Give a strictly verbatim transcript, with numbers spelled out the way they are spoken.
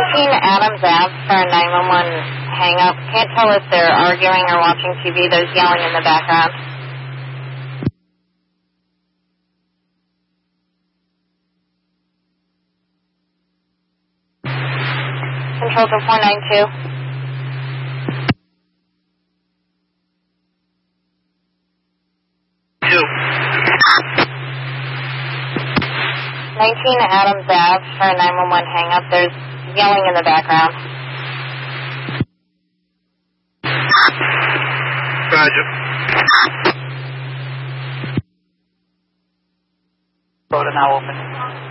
nineteen Adams Ave for a nine one one hang-up. Can't tell if they're arguing or watching T V. There's yelling in the background. Control to four nine two. Two. nineteen Adams Ave for a nine one one hang-up. There's yelling in the background. Roger. Road now open.